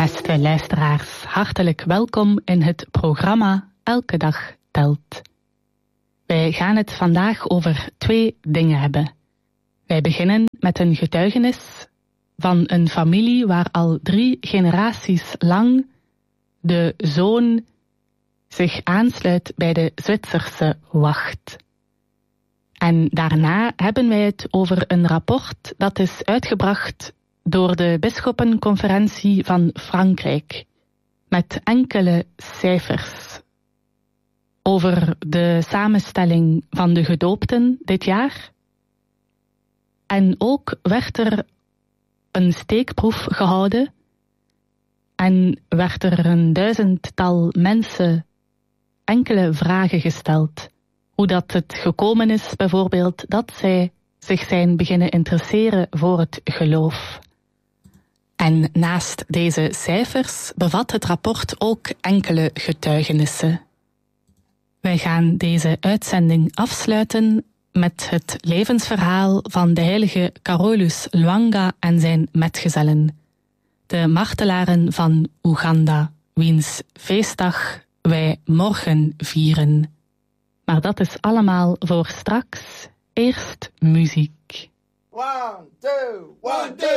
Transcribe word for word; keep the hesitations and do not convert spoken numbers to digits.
Beste luisteraars, hartelijk welkom in het programma Elke Dag Telt. Wij gaan het vandaag over twee dingen hebben. Wij beginnen met een getuigenis van een familie waar al drie generaties lang de zoon zich aansluit bij de Zwitserse wacht. En daarna hebben wij het over een rapport dat is uitgebracht door de bisschoppenconferentie van Frankrijk, met enkele cijfers over de samenstelling van de gedoopten dit jaar. En ook werd er een steekproef gehouden en werd er een duizendtal mensen enkele vragen gesteld. Hoe dat het gekomen is, bijvoorbeeld, dat zij zich zijn beginnen interesseren voor het geloof. En naast deze cijfers bevat het rapport ook enkele getuigenissen. Wij gaan deze uitzending afsluiten met het levensverhaal van de heilige Carolus Lwanga en zijn metgezellen, de martelaren van Oeganda, wiens feestdag wij morgen vieren. Maar dat is allemaal voor straks. Eerst muziek. One, two, one, two.